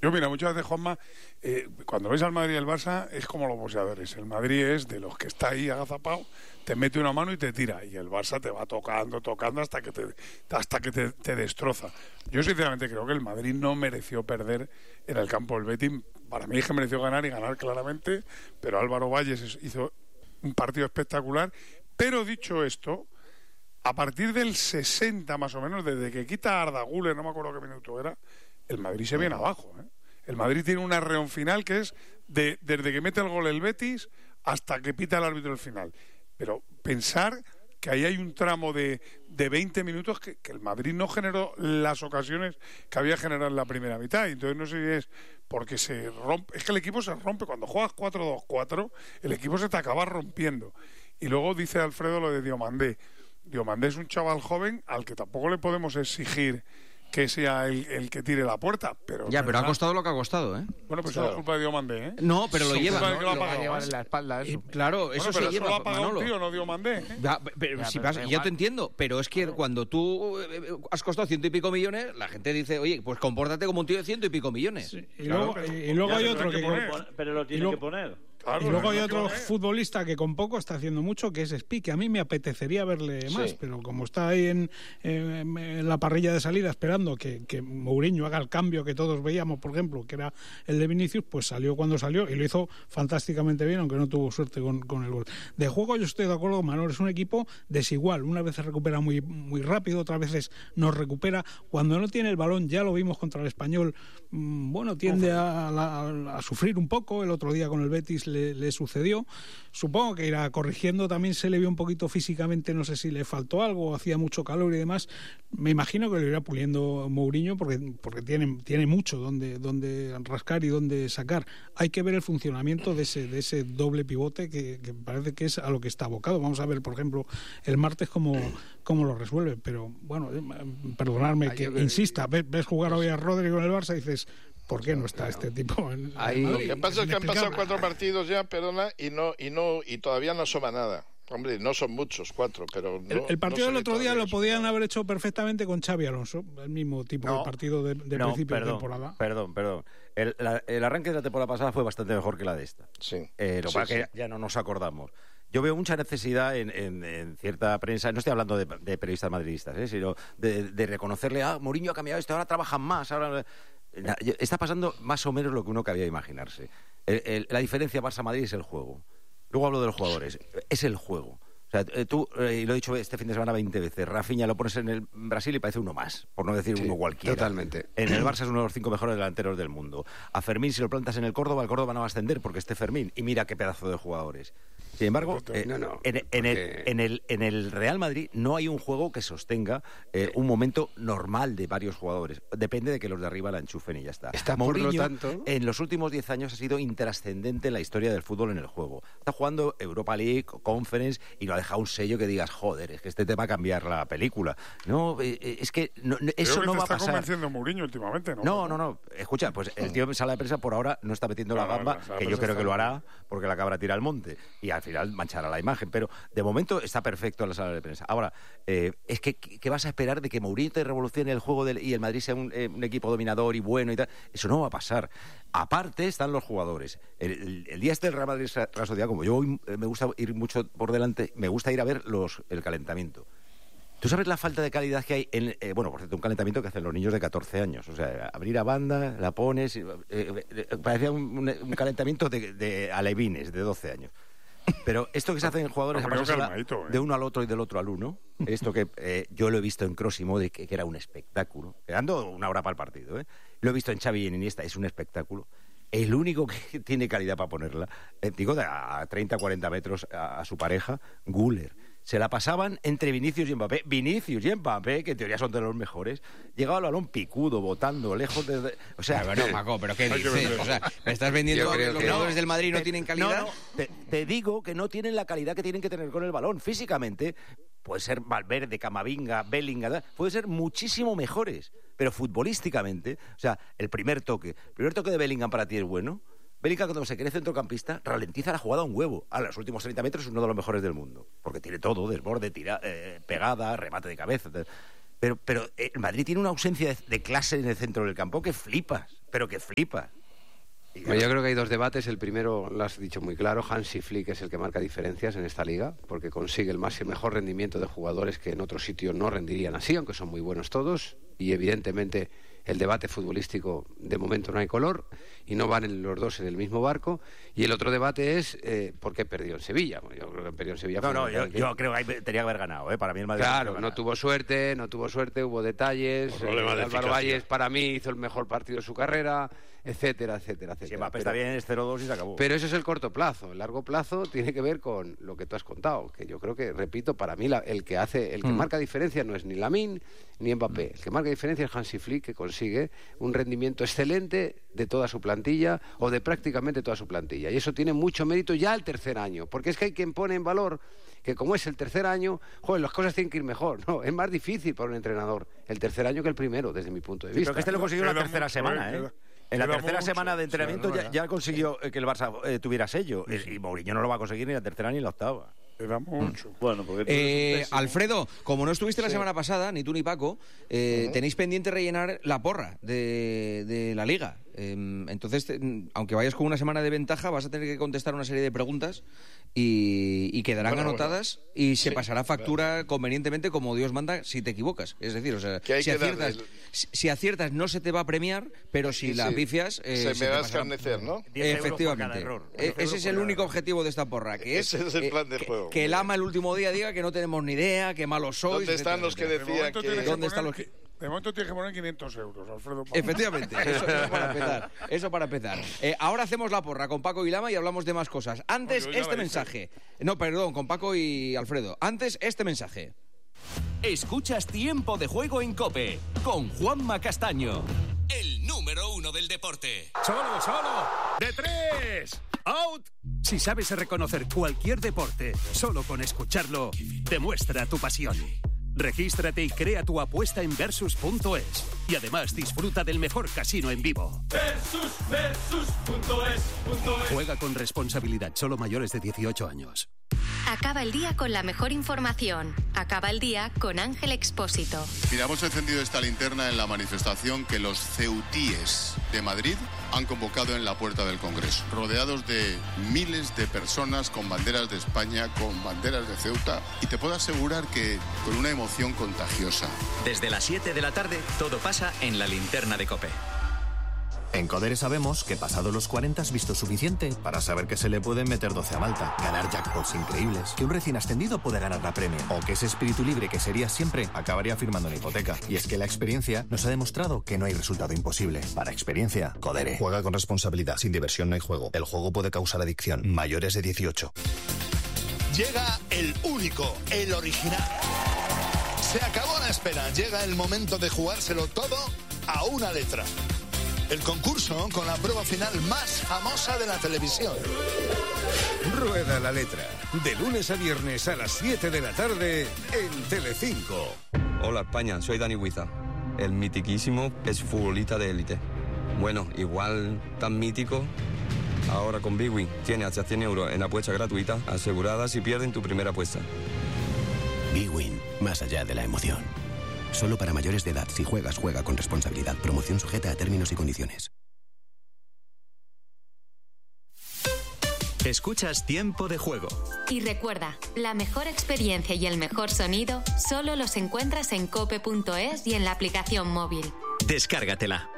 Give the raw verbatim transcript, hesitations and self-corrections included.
Yo, mira, muchas veces, Juanma, eh, cuando ves al Madrid y el Barça, es como los boxeadores. El Madrid es de los que está ahí agazapado, te mete una mano y te tira. Y el Barça te va tocando, tocando hasta que te hasta que te, te destroza. Yo, sinceramente, creo que el Madrid no mereció perder en el campo del Betis. Para mí es que mereció ganar y ganar claramente, pero Álvaro Valles hizo un partido espectacular. Pero dicho esto, a partir del sesenta más o menos, desde que quita a Arda Güler, no me acuerdo qué minuto era, el Madrid se viene abajo, ¿eh? El Madrid tiene una reón final que es de, desde que mete el gol el Betis hasta que pita el árbitro el final. Pero pensar que ahí hay un tramo de, de veinte minutos que, que el Madrid no generó las ocasiones que había generado en la primera mitad. Entonces no sé si es porque se rompe, es que el equipo se rompe cuando juegas cuatro dos cuatro, el equipo se te acaba rompiendo. Y luego dice Alfredo lo de Diomandé. Diomandé es un chaval joven al que tampoco le podemos exigir que sea el, el que tire la puerta, pero ya, pero ha costado lo que ha costado, ¿eh? Bueno, pues claro. Eso es culpa de Diomandé, ¿eh? No, pero lo lleva, ¿no? Lo, lo va a llevar en la espalda eso. Eh, claro, bueno, eso pero se lleva, eso lo ha pagado Manolo. un tío, no Diomandé, ¿eh? Ya, pero, ya, si pero pasa, yo te entiendo, pero es que claro, cuando tú eh, has costado ciento y pico millones, la gente dice, oye, pues compórtate como un tío de ciento y pico millones. Sí, y, claro, luego, pero, y luego ya hay se otro que... que pero lo tiene que poner. Claro, y luego hay no otro futbolista que con poco está haciendo mucho, que es Spi, que a mí me apetecería verle más, sí. Pero como está ahí en, en, en la parrilla de salida esperando que, que Mourinho haga el cambio que todos veíamos, por ejemplo, que era el de Vinicius, pues salió cuando salió y lo hizo fantásticamente bien, aunque no tuvo suerte con, con el gol. De juego yo estoy de acuerdo con Manolo, es un equipo desigual, una vez se recupera muy, muy rápido, otras veces nos recupera, cuando no tiene el balón, ya lo vimos contra el Español, mmm, bueno, tiende a, a, a sufrir un poco, el otro día con el Betis le, le sucedió, supongo que irá corrigiendo, también se le vio un poquito físicamente, no sé si le faltó algo, hacía mucho calor y demás, me imagino que lo irá puliendo Mourinho porque, porque tiene, tiene mucho donde, donde rascar y donde sacar. Hay que ver el funcionamiento de ese, de ese doble pivote que, que parece que es a lo que está abocado. Vamos a ver, por ejemplo, el martes cómo, cómo lo resuelve, pero bueno, perdonadme que insista, ves, ves jugar hoy a Rodri con el Barça y dices, ¿por qué no está este tipo en, Ahí, en lo que pasa es que han pasado cuatro partidos ya, perdona, y no y no y todavía no asoma nada. Hombre, no son muchos, cuatro, pero no, el, el partido no del otro día lo podían nada. haber hecho perfectamente con Xavi Alonso, el mismo tipo no, de partido de, de no, principio perdón, de temporada. Perdón, perdón. El, la, el arranque de la temporada pasada fue bastante mejor que la de esta. Sí. Eh, lo sí, cual sí. que ya, ya no nos acordamos. Yo veo mucha necesidad en, en, en cierta prensa, no estoy hablando de, de periodistas madridistas, ¿eh? Sino de, de reconocerle, ah, Mourinho ha cambiado esto, ahora trabajan más, ahora... Está pasando más o menos lo que uno cabía imaginarse. El, el, la diferencia Barça-Madrid es el juego. Luego hablo de los jugadores. Es el juego. O sea, tú, y lo he dicho este fin de semana veinte veces, Rafinha lo pones en el Brasil y parece uno más, por no decir sí, uno cualquiera. Totalmente. En el Barça es uno de los cinco mejores delanteros del mundo. A Fermín, si lo plantas en el Córdoba, el Córdoba no va a ascender porque esté Fermín. Y mira qué pedazo de jugadores. Sin embargo, eh, no, no, en, en, el, en, el, en el Real Madrid no hay un juego que sostenga eh, un momento normal de varios jugadores. Depende de que los de arriba la enchufen y ya está. está Mourinho, por lo tanto... en los últimos diez años ha sido intrascendente en la historia del fútbol en el juego. Está jugando Europa League, Conference y no ha dejado un sello que digas, joder, es que este te va a cambiar la película. No, eh, es que no, eso no va a pasar. Está convenciendo Mourinho últimamente, ¿no? No, no, no. Escucha, pues el tío en sala de prensa por ahora no está metiendo no, la gamba, no, no, que yo creo que lo hará porque la cabra tira al monte y al final manchará la imagen, pero de momento está perfecto en la sala de prensa. Ahora, eh, es que ¿qué vas a esperar de que Mourinho te revolucione el juego del, y el Madrid sea un, eh, un equipo dominador y bueno y tal? Eso no va a pasar. Aparte están los jugadores. El, el, el día este del Real Madrid Real Sociedad, como yo hoy me gusta ir mucho por delante, me gusta ir a ver los el calentamiento. ¿Tú sabes la falta de calidad que hay en, eh, bueno, por cierto, un calentamiento que hacen los niños de catorce años? O sea, abrir a banda, la pones, eh, eh, parecía un, un, un calentamiento de, de alevines de doce años. Pero esto que se hace en jugadores a pasar ¿eh? de uno al otro y del otro al uno, esto que eh, yo lo he visto en Kroos y Modric, que, que era un espectáculo, quedando una hora para el partido, ¿eh? Lo he visto en Xavi y en Iniesta, es un espectáculo. El único que tiene calidad para ponerla, eh, digo, de a treinta, cuarenta metros a, a su pareja, Güler. Se la pasaban entre Vinicius y Mbappé. Vinicius y Mbappé, que en teoría son de los mejores, llegaba al balón picudo, botando, lejos de... de o sea, bueno, Maco, ¿pero qué dices? O sea, ¿me estás vendiendo que los jugadores del Madrid no te, tienen calidad? No, no, te, te digo que no tienen la calidad que tienen que tener con el balón. Físicamente, puede ser Valverde, Camavinga, Bellingham, puede ser muchísimo mejores. Pero futbolísticamente, o sea, el primer toque, el primer toque de Bellingham para ti es bueno... Bellingham, cuando se cree centrocampista, ralentiza la jugada un huevo. A los últimos treinta metros es uno de los mejores del mundo. Porque tiene todo, desborde, tira, eh, pegada, remate de cabeza. Pero, pero el Madrid tiene una ausencia de, de clase en el centro del campo que flipas. pero que flipa. Bueno, yo creo que hay dos debates. El primero lo has dicho muy claro. Hansi Flick es el que marca diferencias en esta liga porque consigue el máximo mejor rendimiento de jugadores que en otros sitios no rendirían así, aunque son muy buenos todos. Y evidentemente el debate futbolístico de momento no hay color y no van los dos en el mismo barco. Y el otro debate es eh, ¿por qué perdió en Sevilla? Bueno, yo creo que perdió en Sevilla. No, no, yo, yo creo que tenía que haber ganado, ¿eh? Para mí el Madrid. Claro, no tuvo suerte, no tuvo suerte, hubo detalles. Eh, Álvaro Valles para mí hizo el mejor partido de su carrera, etcétera, etcétera, etcétera. Si Mbappé está bien, es cero dos y se acabó. Pero eso es el corto plazo. El largo plazo tiene que ver con lo que tú has contado, que yo creo que, repito, para mí la, el que hace, el que mm. marca diferencia no es ni Lamine ni Mbappé. El que marca diferencia es Hansi Flick, que consigue un rendimiento excelente de toda su plantilla o de prácticamente toda su plantilla. Y eso tiene mucho mérito ya al tercer año, porque es que hay quien pone en valor que como es el tercer año, joder, las cosas tienen que ir mejor. No, es más difícil para un entrenador el tercer año que el primero, desde mi punto de vista. Sí, pero que este lo consiguió en la tercera semana, ¿eh? En la tercera semana de entrenamiento ya, ya consiguió que el Barça eh, tuviera sello. Y Mourinho no lo va a conseguir ni la tercera ni la octava. Era mucho. Mm. Bueno, porque eh, Alfredo, como no estuviste sí. la semana pasada, ni tú ni Paco, eh, uh-huh. tenéis pendiente rellenar la porra de, de la Liga. Eh, entonces, te, aunque vayas con una semana de ventaja, vas a tener que contestar una serie de preguntas y, y quedarán bueno, anotadas bueno. y se sí, pasará factura claro. convenientemente como Dios manda si te equivocas. Es decir, o sea, si aciertas, el... si aciertas no se te va a premiar, pero si sí, la sí. pifias... Eh, se, se me va a escarnecer, ¿no? Efectivamente. Error, ese es el único error. objetivo de esta porra, que es... Ese es el plan de eh, juego. Que, que el ama el último día diga que no tenemos ni idea, que malos sois... ¿Dónde están los que decían que...? ¿Dónde están los que...? De momento tienes que poner quinientos euros, Alfredo. Efectivamente, eso, eso para empezar. Eso para empezar. Eh, ahora hacemos la porra con Paco y Lama y hablamos de más cosas. Antes, Oye, este mensaje. No, perdón, con Paco y Alfredo. Antes, este mensaje. Escuchas Tiempo de Juego en COPE con Juanma Castaño, el número uno del deporte. ¡Solo, solo! ¡De tres! ¡Out! Si sabes reconocer cualquier deporte solo con escucharlo, demuestra tu pasión. Regístrate y crea tu apuesta en versus punto es. Y además disfruta del mejor casino en vivo. Versus, versus punto es, punto es. Juega con responsabilidad, solo mayores de dieciocho años. Acaba el día con la mejor información. Acaba el día con Ángel Expósito. Mira, hemos encendido esta linterna en la manifestación que los ceutíes de Madrid han convocado en la puerta del Congreso, rodeados de miles de personas con banderas de España, con banderas de Ceuta, y te puedo asegurar que con una emoción contagiosa. Desde las siete de la tarde, todo pasa en la linterna de COPE. En Codere sabemos que pasado los cuarenta has visto suficiente para saber que se le pueden meter doce a Malta, ganar jackpots increíbles, que un recién ascendido puede ganar la Premier, o que ese espíritu libre que serías siempre acabaría firmando una hipoteca. Y es que la experiencia nos ha demostrado que no hay resultado imposible. Para experiencia, Codere. Juega con responsabilidad. Sin diversión no hay juego. El juego puede causar adicción. Mayores de dieciocho. Llega el único, el original. Se acabó la espera. Llega el momento de jugárselo todo a una letra. El concurso con la prueba final más famosa de la televisión. Rueda la letra. De lunes a viernes a las siete de la tarde en Telecinco. Hola España, soy Dani Huiza. El mitiquísimo exfutbolista de élite. Bueno, igual tan mítico. Ahora con Bwin tiene hasta cien euros en apuesta gratuita asegurada si pierden tu primera apuesta. Bwin, más allá de la emoción. Solo para mayores de edad. Si juegas, juega con responsabilidad. Promoción sujeta a términos y condiciones. Escuchas Tiempo de Juego. Y recuerda, la mejor experiencia y el mejor sonido solo los encuentras en cope punto es y en la aplicación móvil. Descárgatela.